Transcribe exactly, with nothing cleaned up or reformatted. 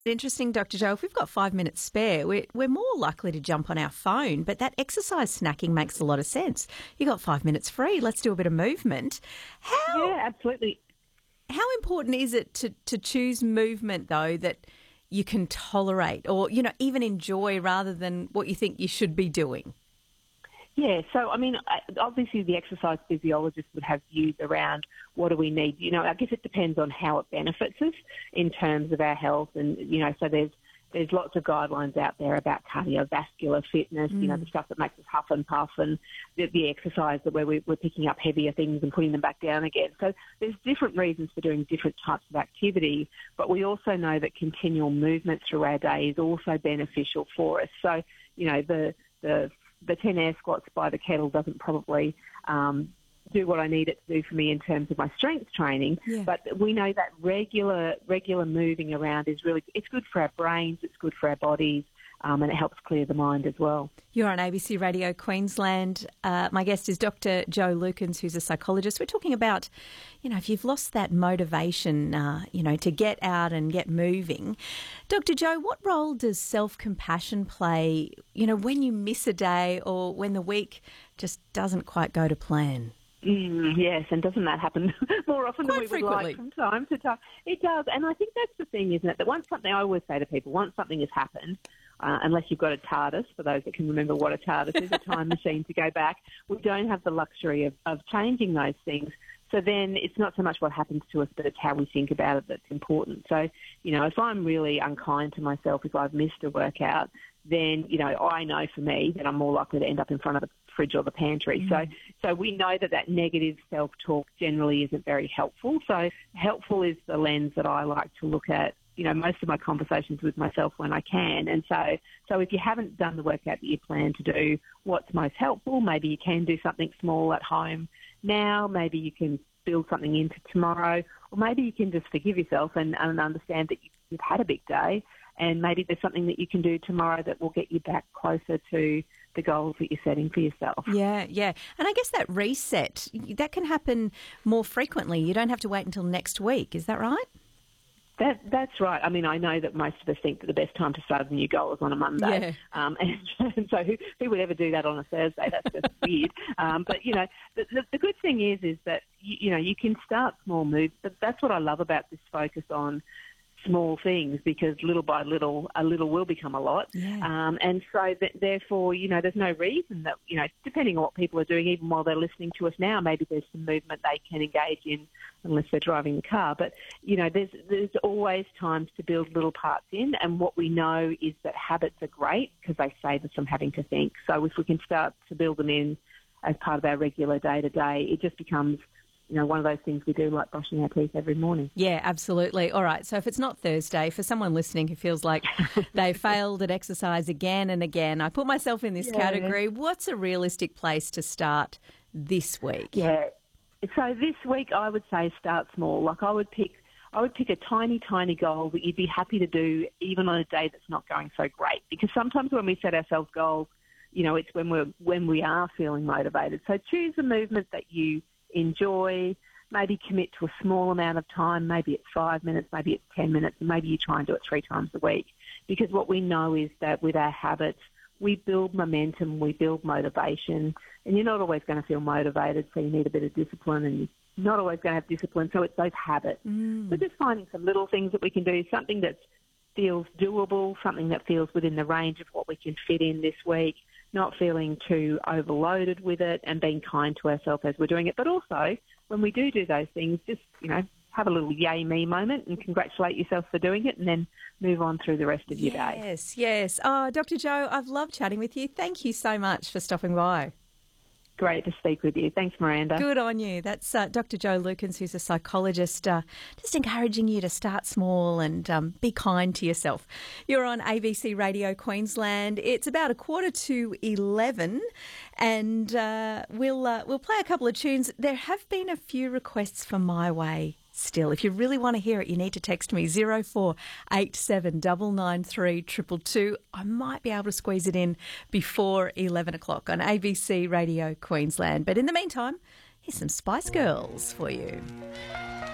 Interesting, Doctor Joe. If we've got five minutes spare, we're, we're more likely to jump on our phone, but that exercise snacking makes a lot of sense. You got five minutes free. Let's do a bit of movement. How, Yeah, absolutely. how important is it to, to choose movement, though, that you can tolerate or, you know, even enjoy rather than what you think you should be doing? Yeah, so, I mean, I- obviously the exercise physiologist would have views around what do we need. You know, I guess it depends on how it benefits us in terms of our health. And, you know, so there's there's lots of guidelines out there about cardiovascular fitness, mm. you know, the stuff that makes us huff and puff, and the, the exercise that where we, we're picking up heavier things and putting them back down again. So there's different reasons for doing different types of activity, but we also know that continual movement through our day is also beneficial for us. So, you know, the the the ten air squats by the kettle doesn't probably um, do what I need it to do for me in terms of my strength training, yeah. but we know that regular regular moving around is really, it's good for our brains, it's good for our bodies, um, and it helps clear the mind as well. You're on A B C Radio Queensland. Uh, my guest is Doctor Joe Lukens, who's a psychologist. We're talking about, you know, if you've lost that motivation, uh, you know, to get out and get moving. Doctor Joe, what role does self-compassion play, you know, when you miss a day or when the week just doesn't quite go to plan? Mm, yes, and doesn't that happen more often Quite than we frequently. would like from time to time? It does, and I think that's the thing, isn't it? That once something, I always say to people, once something has happened, uh, unless you've got a TARDIS, for those that can remember what a TARDIS is, a time machine to go back, we don't have the luxury of, of changing those things. So then it's not so much what happens to us, but it's how we think about it that's important. So, you know, if I'm really unkind to myself, if I've missed a workout, then, you know, I know for me that I'm more likely to end up in front of the fridge or the pantry. Mm. So so we know that that negative self-talk generally isn't very helpful. So helpful is the lens that I like to look at, you know, most of my conversations with myself when I can. And so so if you haven't done the workout that you plan to do, what's most helpful? Maybe you can do something small at home now. Maybe you can build something into tomorrow. Or maybe you can just forgive yourself and, and understand that you've had a big day. And maybe there's something that you can do tomorrow that will get you back closer to the goals that you're setting for yourself. Yeah, yeah. And I guess that reset, that can happen more frequently. You don't have to wait until next week. Is that right? That, that's right. I mean, I know that most of us think that the best time to start a new goal is on a Monday. Yeah. Um, and, and so who, who would ever do that on a Thursday? That's just weird. Um, but, you know, the, the, the good thing is is that, you, you know, you can start small moves. But that's what I love about this focus on small things, because little by little, a little will become a lot. Yeah. Um, and so that, therefore, you know, there's no reason that, you know, depending on what people are doing, even while they're listening to us now, maybe there's some movement they can engage in unless they're driving the car. But, you know, there's, there's always times to build little parts in. And what we know is that habits are great because they save us from having to think. So if we can start to build them in as part of our regular day-to-day, it just becomes, you know, one of those things we do, like brushing our teeth every morning. Yeah, absolutely. All right, so if it's not Thursday, for someone listening who feels like they failed at exercise again and again, I put myself in this yeah. category. What's a realistic place to start this week? Yeah, so this week I would say start small. Like I would pick, I would pick a tiny, tiny goal that you'd be happy to do even on a day that's not going so great. Because sometimes when we set ourselves goals, you know, it's when we're when we are feeling motivated. So choose a movement that you enjoy, maybe commit to a small amount of time, maybe it's five minutes, maybe it's ten minutes, and maybe you try and do it three times a week. Because what we know is that with our habits, we build momentum, we build motivation, and you're not always going to feel motivated, so you need a bit of discipline, and you're not always going to have discipline, so it's those habits. Mm. So just finding some little things that we can do, something that feels doable, something that feels within the range of what we can fit in this week, not feeling too overloaded with it, and being kind to ourselves as we're doing it. But also, when we do do those things, just, you know, have a little yay me moment and congratulate yourself for doing it, and then move on through the rest of your yes, day. Yes, yes. Oh, Doctor Joe, I've loved chatting with you. Thank you so much for stopping by. Great to speak with you. Thanks, Miranda. Good on you. That's uh, Doctor Joe Lukens, who's a psychologist, uh, just encouraging you to start small and um, be kind to yourself. You're on A B C Radio Queensland. It's about a quarter to eleven, and uh, we'll uh, we'll play a couple of tunes. There have been a few requests for My Way. Still, if you really want to hear it, you need to text me zero four eight seven nine nine three two two two. I might be able to squeeze it in before eleven o'clock on A B C Radio Queensland. But in the meantime, here's some Spice Girls for you.